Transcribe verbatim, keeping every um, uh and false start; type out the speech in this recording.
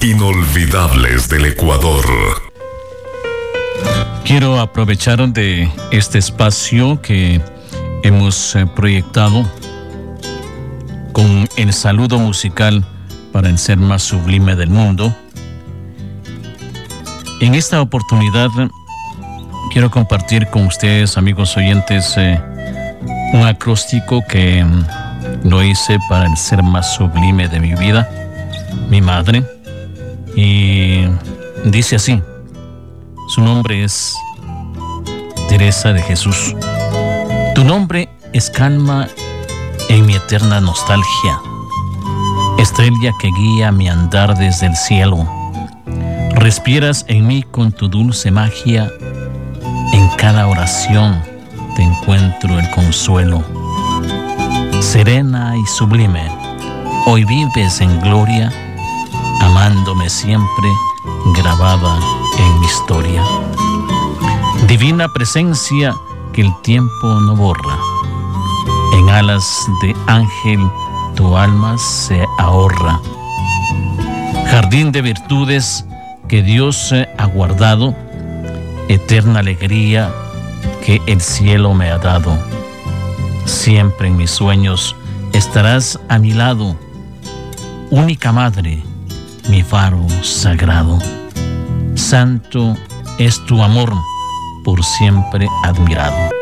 inolvidables del Ecuador. Quiero aprovechar de este espacio que hemos eh, proyectado con el saludo musical para el ser más sublime del mundo. En esta oportunidad quiero compartir con ustedes, amigos oyentes, eh, un acróstico que mm, lo hice para el ser más sublime de mi vida, mi madre, y dice así. Su nombre es Teresa de Jesús. Tu nombre es calma en mi eterna nostalgia, estrella que guía mi andar desde el cielo. Respiras en mí con tu dulce magia, en cada oración te encuentro el consuelo. Serena y sublime, hoy vives en gloria, amándome siempre, grabada en mi historia. Divina presencia que el tiempo no borra, en alas de ángel tu alma se ahorra. Jardín de virtudes que Dios ha guardado, eterna alegría que el cielo me ha dado. Siempre en mis sueños estarás a mi lado, única madre, mi faro sagrado. Santo es tu amor, por siempre admirado.